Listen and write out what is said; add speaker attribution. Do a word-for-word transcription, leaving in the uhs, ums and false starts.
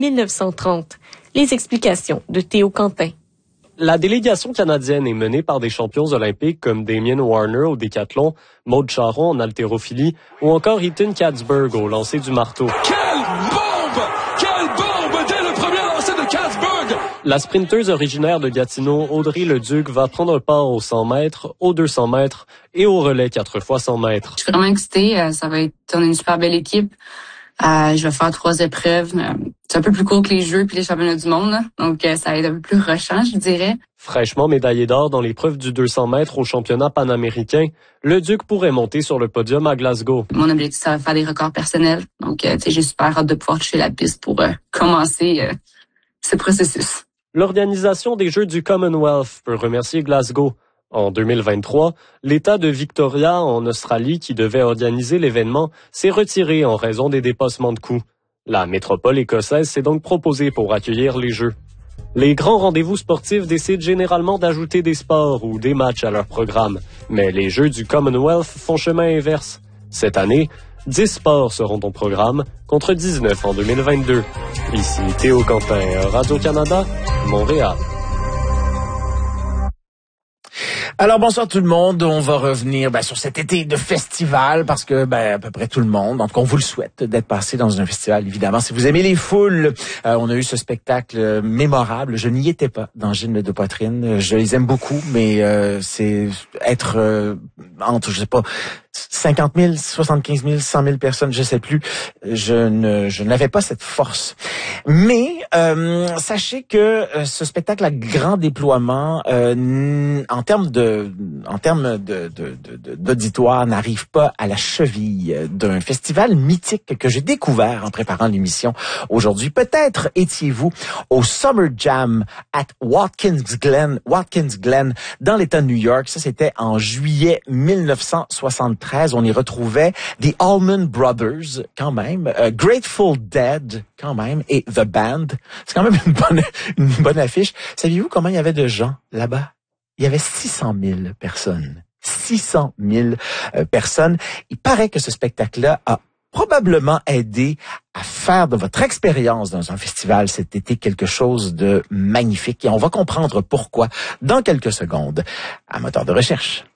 Speaker 1: mille neuf cent trente. Les explications de Théo Quentin.
Speaker 2: La délégation canadienne est menée par des champions olympiques comme Damien Warner au décathlon, Maude Charron en haltérophilie ou encore Ethan Katzberg au lancer du marteau.
Speaker 3: Quelle bombe! Quelle bombe dès le premier lancer de Katzberg!
Speaker 2: La sprinteuse originaire de Gatineau, Audrey Leduc, va prendre part aux cent mètres, aux deux cents mètres et au relais quatre fois cent mètres.
Speaker 4: Je suis vraiment excitée. Ça va être une super belle équipe. Euh, je vais faire trois épreuves. C'est un peu plus court que les Jeux puis les championnats du monde. Là. Donc, ça va être un peu plus rushant, je dirais.
Speaker 2: Fraîchement médaillé d'or dans l'épreuve du deux cents mètres au championnat panaméricain, Leduc pourrait monter sur le podium à Glasgow.
Speaker 4: Mon objectif, ça va faire des records personnels. Donc, euh, j'ai super hâte de pouvoir toucher la piste pour euh, commencer euh, ce processus.
Speaker 2: L'organisation des Jeux du Commonwealth peut remercier Glasgow. En deux mille vingt-trois, l'État de Victoria, en Australie, qui devait organiser l'événement, s'est retiré en raison des dépassements de coûts. La métropole écossaise s'est donc proposée pour accueillir les Jeux. Les grands rendez-vous sportifs décident généralement d'ajouter des sports ou des matchs à leur programme, mais les Jeux du Commonwealth font chemin inverse. Cette année, dix sports seront au programme, contre dix-neuf en deux mille vingt-deux. Ici Théo Quentin, Radio-Canada, Montréal.
Speaker 5: Alors bonsoir tout le monde, on va revenir ben, sur cet été de festival parce que ben, à peu près tout le monde, en tout cas on vous le souhaite d'être passé dans un festival évidemment. Si vous aimez les foules, euh, on a eu ce spectacle mémorable, je n'y étais pas dans Gilles de Poitrine, je les aime beaucoup mais euh, c'est être euh, entre je sais pas cinquante mille, soixante-quinze mille, cent mille personnes, je sais plus. Je ne, je n'avais pas cette force. Mais euh, sachez que euh, ce spectacle à grand déploiement, euh, en termes de, en termes de, de, de, d'auditoire, n'arrive pas à la cheville d'un festival mythique que j'ai découvert en préparant l'émission aujourd'hui. Peut-être étiez-vous au Summer Jam at Watkins Glen, Watkins Glen, dans l'État de New York. Ça, c'était en juillet mille neuf cent soixante-treize. On y retrouvait The Allman Brothers, quand même, uh, Grateful Dead, quand même, et The Band. C'est quand même une bonne, une bonne affiche. Saviez-vous combien il y avait de gens là-bas? Il y avait six cent mille personnes. six cent mille euh, personnes. Il paraît que ce spectacle-là a probablement aidé à faire de votre expérience dans un festival cet été quelque chose de magnifique. Et on va comprendre pourquoi dans quelques secondes à Moteur de recherche.